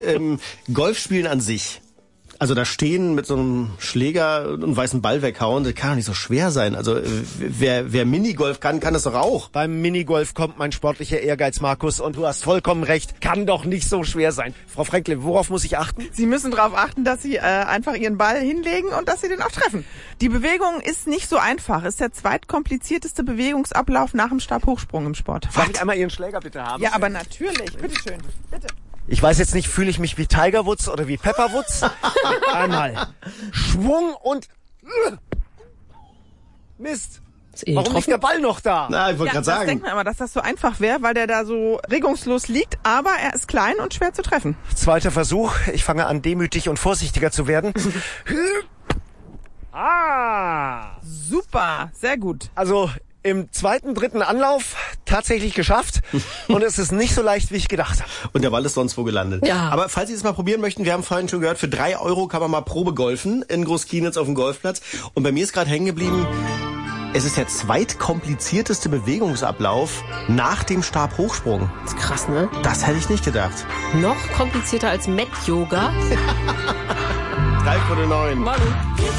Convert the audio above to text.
Golfspielen an sich. Also da stehen mit so einem Schläger und weißen Ball weghauen, das kann doch nicht so schwer sein. Also wer Minigolf kann das doch auch. Beim Minigolf kommt mein sportlicher Ehrgeiz, Markus, und du hast vollkommen recht. Kann doch nicht so schwer sein. Frau Fränkle, worauf muss ich achten? Sie müssen darauf achten, dass Sie einfach Ihren Ball hinlegen und dass Sie den auch treffen. Die Bewegung ist nicht so einfach. Ist der zweitkomplizierteste Bewegungsablauf nach dem Stabhochsprung im Sport. Darf ich einmal Ihren Schläger bitte haben? Ja, aber natürlich. Bitteschön. Bitte. Ich weiß jetzt nicht, fühle ich mich wie Tiger Woods oder wie Pepper Woods? Einmal. Schwung und... Mist. Warum liegt der Ball noch da? Na, ich wollte gerade sagen. Das denkt man immer, dass das so einfach wäre, weil der da so regungslos liegt, aber er ist klein und schwer zu treffen. Zweiter Versuch. Ich fange an, demütig und vorsichtiger zu werden. Super, sehr gut. Also im dritten Anlauf tatsächlich geschafft. Und es ist nicht so leicht, wie ich gedacht habe. Und der Ball ist sonst wo gelandet. Ja. Aber falls Sie es mal probieren möchten, wir haben vorhin schon gehört, für 3 € kann man mal Probe golfen in Großkienitz auf dem Golfplatz. Und bei mir ist gerade hängen geblieben, es ist der zweitkomplizierteste Bewegungsablauf nach dem Stabhochsprung. Das ist krass, ne? Das hätte ich nicht gedacht. Noch komplizierter als Mat-Yoga. 3:09. Manu.